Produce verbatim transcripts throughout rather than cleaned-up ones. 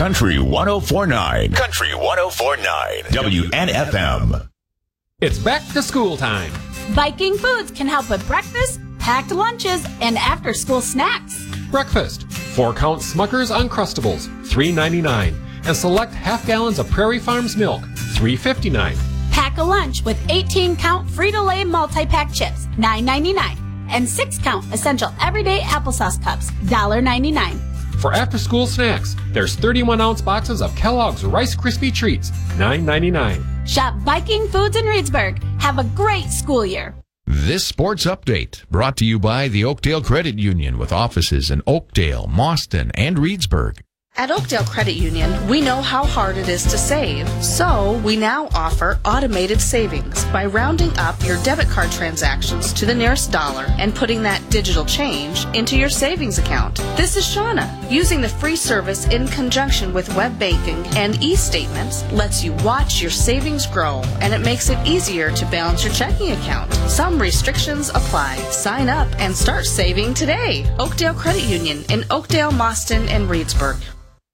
Country one oh four point nine. Country one oh four point nine. W N F M. It's back to school time. Viking Foods can help with breakfast, packed lunches, and after-school snacks. Breakfast, four-count Smucker's Uncrustables, three ninety-nine, and select half gallons of Prairie Farms milk, three fifty-nine. Pack a lunch with eighteen-count Frito-Lay multi-pack chips, nine ninety-nine, and six-count Essential Everyday Applesauce Cups, one ninety-nine. For after-school snacks, there's thirty-one ounce boxes of Kellogg's Rice Krispie Treats, nine ninety-nine. Shop Viking Foods in Reedsburg. Have a great school year. This sports update brought to you by the Oakdale Credit Union with offices in Oakdale, Mauston, and Reedsburg. At Oakdale Credit Union, we know how hard it is to save, so we now offer automated savings by rounding up your debit card transactions to the nearest dollar and putting that digital change into your savings account. This is Shauna. Using the free service in conjunction with web banking and e-statements lets you watch your savings grow, and it makes it easier to balance your checking account. Some restrictions apply. Sign up and start saving today. Oakdale Credit Union in Oakdale, Mauston, and Reedsburg.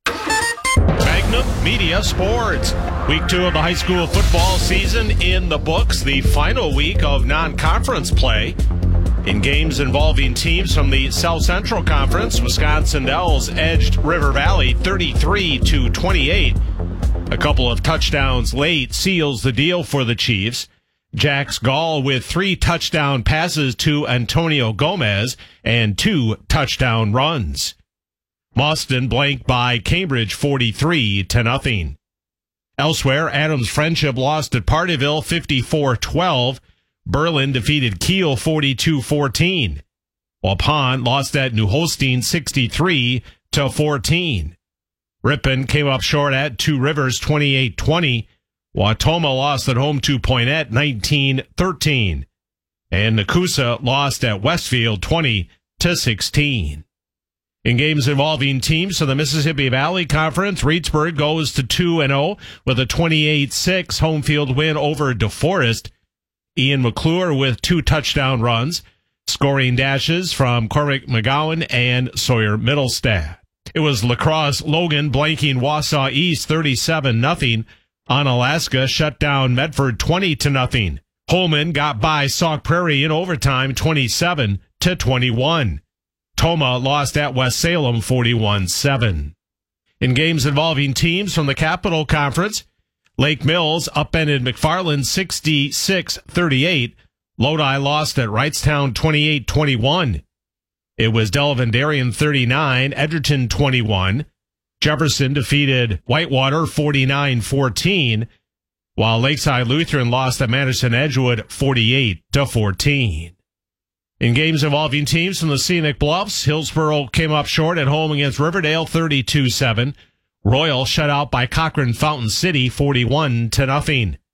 Magnum Media Sports. Week two of the high school football season in the books. The final week of non-conference play. In games involving teams from the South Central Conference, Wisconsin Dells edged River Valley thirty-three to twenty-eight. A couple of touchdowns late seals the deal for the Chiefs. Jax Gall with three touchdown passes to Antonio Gomez and two touchdown runs. Mauston blanked by Cambridge forty-three to nothing. Elsewhere, Adams Friendship lost at Partyville fifty-four twelve. Berlin defeated Kiel forty-two fourteen. While Pond lost at New Holstein sixty-three to fourteen. Ripon came up short at Two Rivers twenty-eight twenty. Wautoma lost at home to Poinet nineteen thirteen. And Nakusa lost at Westfield twenty to sixteen. In games involving teams from the Mississippi Valley Conference, Reedsburg goes to two and oh with a twenty-eight six home field win over DeForest. Ian McClure with two touchdown runs, scoring dashes from Cormac McGowan and Sawyer Middlestad. It was Lacrosse Logan blanking Wausau East thirty-seven nothing. Onalaska shut down Medford twenty to nothing. Holman got by Sauk Prairie in overtime twenty-seven to twenty-one. Toma lost at West Salem forty-one seven. In games involving teams from the Capital Conference, Lake Mills upended McFarland sixty-six thirty-eight. Lodi lost at Wrightstown twenty-eight twenty-one. It was Delavan Darien thirty-nine, Edgerton twenty-one. Jefferson defeated Whitewater forty-nine fourteen, while Lakeside Lutheran lost at Madison Edgewood forty-eight to fourteen. In games involving teams from the Scenic Bluffs, Hillsboro came up short at home against Riverdale thirty-two seven. Royal shut out by Cochrane Fountain City forty-one to nothing.